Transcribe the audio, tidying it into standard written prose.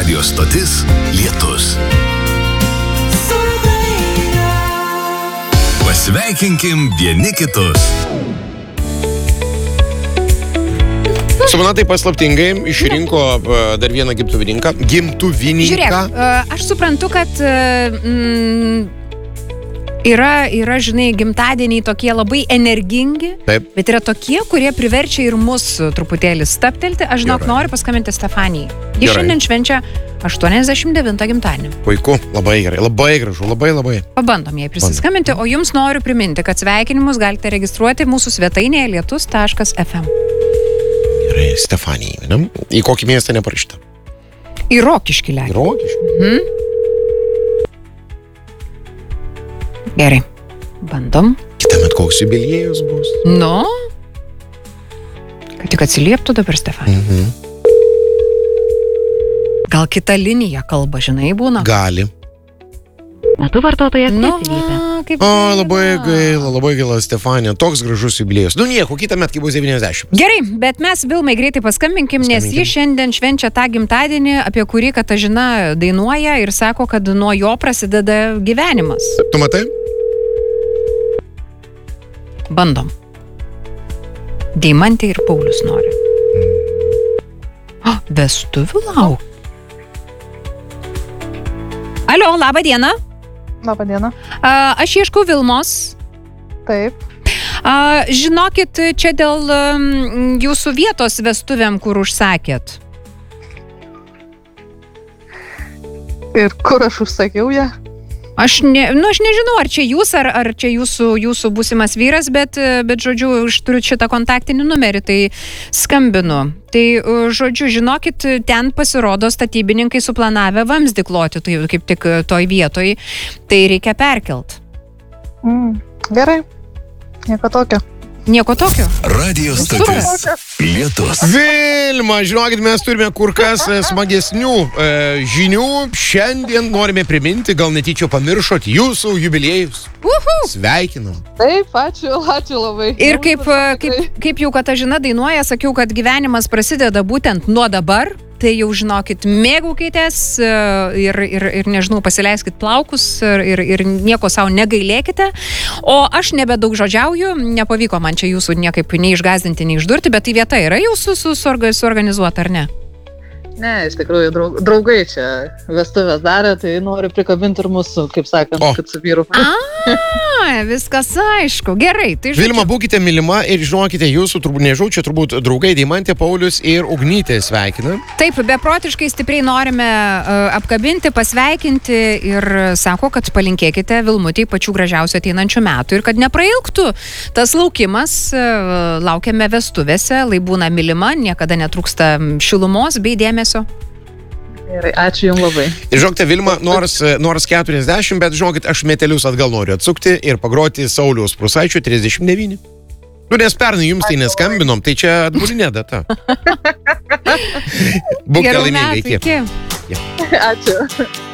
Radio stotis Lietus. Pasveikinkim vieni kitus. Sumanai paslaptingai išrinko dar vieną gimtuvininką. Žiūrėk, aš suprantu, kad yra, žinai, gimtadieniai tokie labai energingi, Taip. bet yra tokie, kurie priverčia ir mus truputėlį staptelti. Aš noriu paskambinti Stefanijai. Ji šiandien švenčia 89 gimtadienį. Puiku, labai gerai, labai gražu, labai. Pabandom jai prisiskambinti, o jums noriu priminti, kad sveikinimus galite registruoti mūsų svetainėje lietus.fm. Gerai, Stefanija, ne? Į kokį miestą neparašyta? Į Rokiškį lekia. Į Rokiškį? Gerai, bandom. Kitąmet koks jubiliejus bus? Nu, kad tik atsilieptų dabar Stefanija. Gal kita linija kalba, žinai, būna? Gali. Metu vartotojas neatsiliepia. Kaip Labai gaila, Stefanija, toks gražus jubiliejus. Nu nieko, kitąmet, kai bus 90. Gerai, bet mes Vilmai greitai paskambinkim, nes ji šiandien švenčia tą gimtadienį, apie kurį Katažina dainuoja ir sako, kad nuo jo prasideda gyvenimas. Tu matai? Bandom. Deimantė ir Paulius nori. Vestuvių lauk. Alio, labą dieną. Labą dieną. Aš ieškau Vilmos. Taip. Žinokit, čia dėl jūsų vietos vestuvėm, kur užsakėt. Ir kur aš užsakiau ją? Aš nežinau, ar čia jūs, ar čia jūsų būsimas vyras, bet žodžiu, aš turiu šitą kontaktinį numerį, tai skambinu. Tai, žodžiu, žinokit, ten pasirodo statybininkai suplanavę vamzdį kloti, tai kaip tik toj vietoj, tai reikia perkelt. Gerai, nieko tokio. Nieko tokio? Radio stotis Lietus. Vilma, žinokit, mes turime kur kas smagesnių žinių. Šiandien norime priminti, gal netyčia pamiršot jūsų jubiliejus. Sveikinam. Taip, ačiū labai. Ir kaip jau Katažina dainuoja, sakiau, kad gyvenimas prasideda būtent nuo dabar. Tai jau žinokit, mėgaukitės ir nežinau, pasileiskit plaukus ir nieko savo negailėkite. O aš nebedaug žodžiauju, nepavyko man čia jūsų niekaip nei išgazdinti, nei išdurti, bet tai vieta yra jau suorganizuota, ar ne? Ne, iš tikrųjų, draugai čia vestuvės darė, tai noriu prikabinti ir mūsų, kaip sakant, kad su vyru. Viskas aišku. Gerai. Tai Vilma, būkite mylima ir žinokite, jūsų, čia turbūt draugai Deimantė, Paulius ir Ugnytė sveikina. Taip, beprotiškai stipriai norime apkabinti, pasveikinti ir sako, kad palinkėkite Vilmutei pačių gražiausių ateinančių metų ir kad neprailgtų tas laukimas, laukiame vestuvėse, lai būna mylima, niekada netrūksta šilumos bei dėmesio. Gerai, ačiū jums labai. Ir žinokite, Vilma, nors 40, bet žinokit, aš metelius atgal noriu atsukti ir pagroti Sauliaus Prūsaičio 39. Nes pernai jums tai neskambinom, tai čia atbulinė data. Būkite laimingai. Gerų metų, iki. Ačiū.